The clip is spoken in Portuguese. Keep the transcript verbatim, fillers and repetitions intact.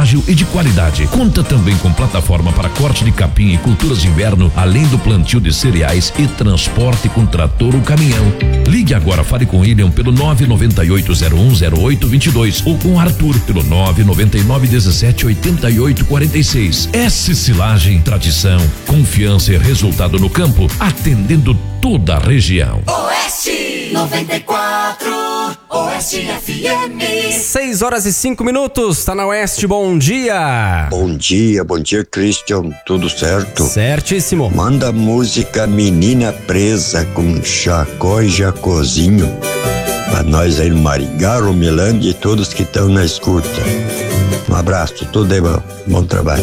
ágil e de qualidade. Conta também com plataforma para corte de capim e culturas de inverno, além do plantio de cereais e transporte com trator ou caminhão. Ligue agora, fale com William pelo nove nove oito zero um zero oito dois dois ou com Arthur pelo nove nove nove um sete oito oito quatro seis. S Silagem, tradição, confiança e resultado no campo, atendendo toda a região. Oeste noventa e quatro, Oeste F M. seis horas e cinco minutos, tá na Oeste, bom dia. Bom dia, bom dia, Christian, tudo certo? Certíssimo. Manda a música Menina Presa com Jacó e Jacozinho pra nós aí no Maringá, Romilândia e todos que estão na escuta. Um abraço, tudo de bom, bom trabalho.